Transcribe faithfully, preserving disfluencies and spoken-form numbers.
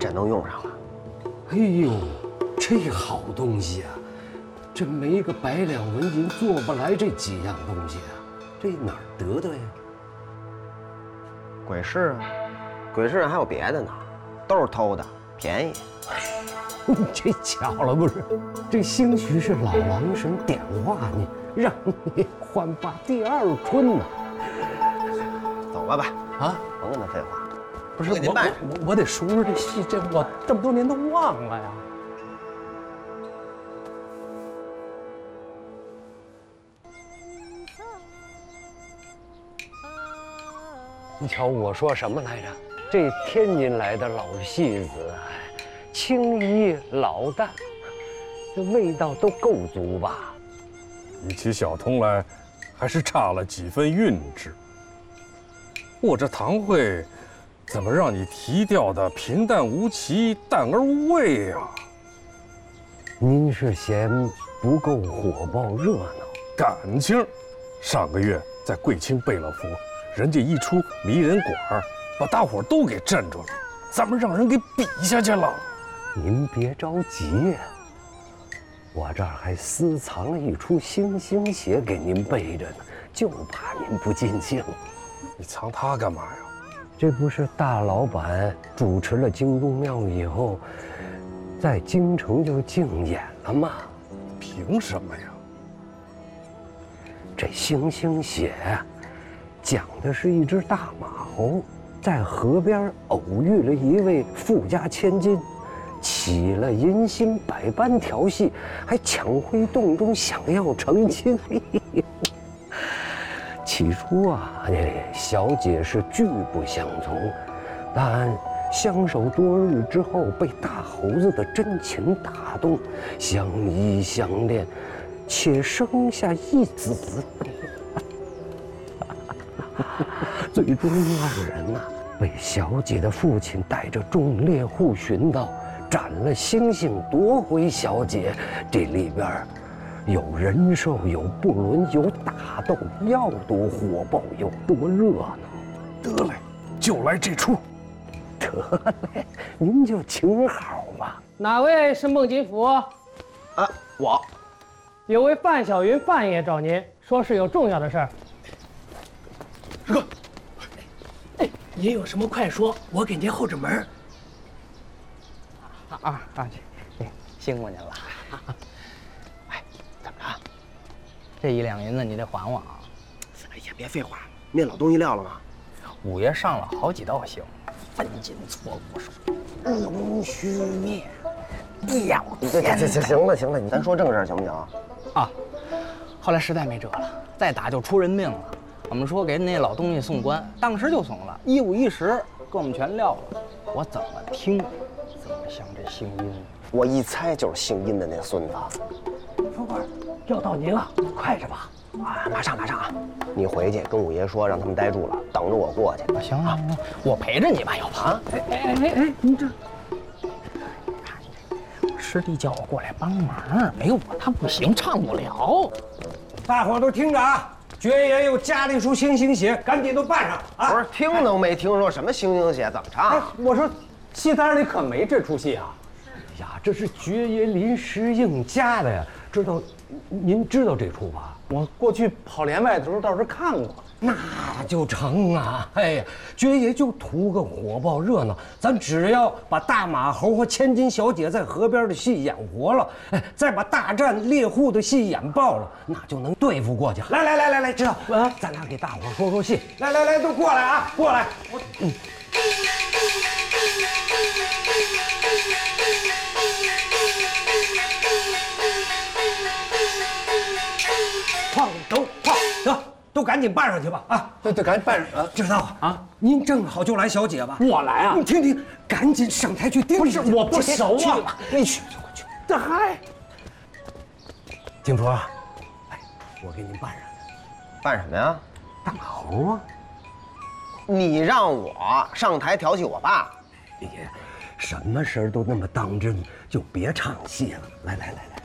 真能用上了。 哎呦，这好东西啊！这没个百两纹银做不来这几样东西啊，这哪儿得的呀？ 鬼市啊，鬼市上还有别的呢，都是偷的，便宜。 你这巧了不是？这兴许是老王神点化你，让你焕发第二春呢。 走吧吧， 啊， 甭跟他废话。 不是我我我得熟识这戏，这我这么多年都忘了呀。你瞧我说什么来着？这天津来的老戏子，青衣老旦，这味道都够足吧？ 比起小童来，还是差了几分韵致。我这堂会，怎么让你提调的平淡无奇、淡而无味啊？ 您是嫌不够火爆热闹？ 感情，上个月在贵清贝勒府，人家一出迷人馆儿，把大伙都给镇住了，咱们让人给比下去了。 您别着急呀，我这儿还私藏了一出星星血给您备着呢，就怕您不尽兴。 你藏它干嘛呀？ 这不是大老板主持了京都庙以后，在京城就竞演了吗？ 凭什么呀？ 这星星血讲的是一只大马猴在河边偶遇了一位富家千金，起了淫心百般调戏，还抢回洞中想要成亲。起初啊，小姐是拒不相从，但相守多日之后，被大猴子的真情打动，相依相恋，且生下一子。最终二人呐、啊，被小姐的父亲带着众猎户寻到，斩了猩猩，夺回小姐。这里边有人兽，有不伦，有打斗，要多火爆有多热闹。 得嘞，就来这出。 得嘞，您就请好吧。 哪位是孟锦府？ 啊，我。 有位范小云范爷找您，说是有重要的事儿。 师哥，哎，您有什么快说，我给您后着门。 啊啊啊！这辛苦您了。 哎，怎么着？ 这一两银子你得还我啊！ 哎呀，别废话，面老东西撂了吗？ 五爷上了好几道刑，分金错骨手，龙须面，吊天。 行行了行了，咱说正事行不行？ 啊，后来实在没辙了，再打就出人命了。我们说给那老东西送官，当时就送了，一五一十给我们全撂了。我怎么听，怎么像这姓殷？ 我一猜就是姓殷的那孙子。 副官，要到您了，快着吧！ 啊，马上马上啊！你回去跟五爷说，让他们待住了，等着我过去。 行啊，我陪着你吧，要不啊？ 哎哎哎哎，您这。 师弟叫我过来帮忙，没有我他不行，唱不了。 大伙都听着啊！爵爷又加了一出星星血，赶紧都办上啊！ 不是听都没听说什么星星血，怎么唱？ 哎，我说戏单里可没这出戏啊！哎呀，这是爵爷临时应加的呀，知道？您知道这出吧？ 我过去跑连外的时候倒是看过。 那就成啊！哎呀，爵爷就图个火爆热闹，咱只要把大马猴和千金小姐在河边的戏演活了，哎，再把大战猎户的戏演爆了，那就能对付过去。来来来来来，知道？啊，咱俩给大伙说说戏。来来来，都过来啊，过来！我嗯。哐都哐得。都赶紧办上去吧！啊， 对对，赶紧办上。 知道啊，您正好就来小姐吧。 我来啊！ 你听听，赶紧上台去盯。 不是，我不熟啊。 你去，快去。这嗨，金福，哎，我给您办上。 办什么呀？ 大马猴啊！ 你让我上台调戏我爸？ 哎呀，什么事儿都那么当真，就别唱戏了。来来来来。